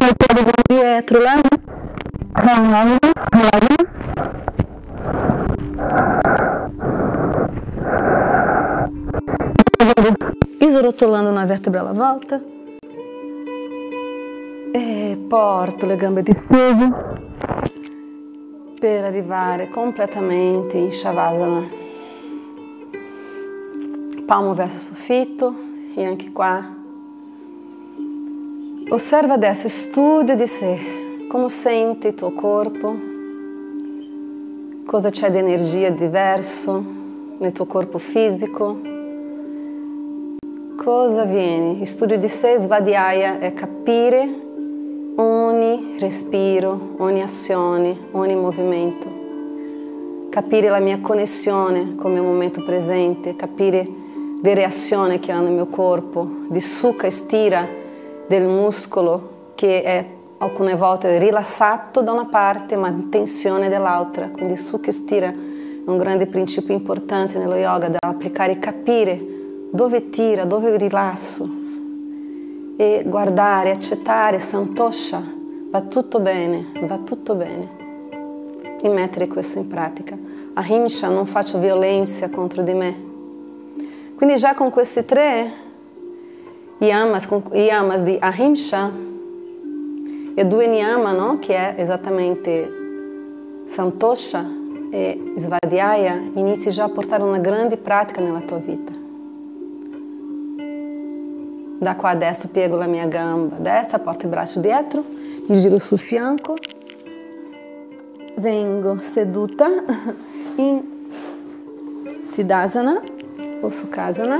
dietro, isrotolando una vertebra alla volta e porto le gambe distese per arrivare completamente in Shavasana, palmo verso il soffitto. E anche qua osserva adesso, studia di sé, come sente il tuo corpo, cosa c'è di energia diverso nel tuo corpo fisico, cosa avviene. Il studio di sé, Svadhyaya, è capire ogni respiro, ogni azione, ogni movimento, capire la mia connessione con il mio momento presente, capire le reazioni che ho nel mio corpo, di succa e stira del muscolo che è alcune volte rilassato da una parte ma in tensione dall'altra. Quindi succa e stira è un grande principio importante nello yoga da applicare e capire dove tira, dove rilasso e guardare, accettare, santosha, va tutto bene, e mettere questo in pratica. Ahimsa, non faccio violenza contro di me. Quindi già con questi tre yamas di Ahimsa e due niyama, no? Che è esattamente Santosha e Svadhyaya, inizi già a portare una grande pratica nella tua vita. Da qua adesso piego la mia gamba destra, porto il braccio dietro, mi giro sul fianco, vengo seduta in Siddhasana o Sukhasana.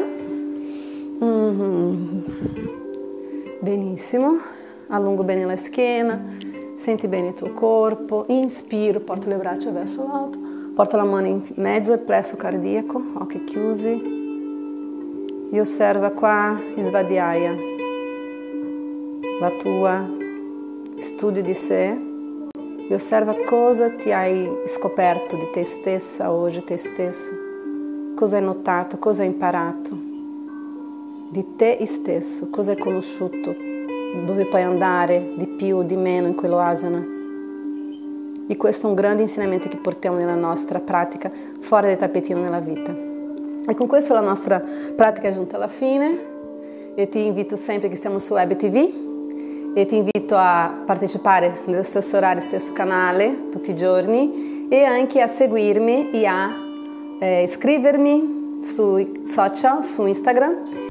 Benissimo, allungo bene la schiena, senti bene il tuo corpo, inspiro, porto le braccia verso l'alto, porto la mano in mezzo al plesso cardiaco, occhi chiusi, e osserva qua Svadhyaya, la tua studio di sé, e osserva cosa ti hai scoperto di te stessa oggi, te stesso, cosa hai notato, cosa hai imparato di te stesso, cosa hai conosciuto, dove puoi andare di più o di meno in quello asana. E questo è un grande insegnamento che portiamo nella nostra pratica fuori dal tappetino nella vita. E con questo la nostra pratica è giunta alla fine e ti invito sempre che siamo su Web TV e ti invito a partecipare nello stesso orario, stesso canale tutti i giorni e anche a seguirmi e a iscrivermi sui social, su Instagram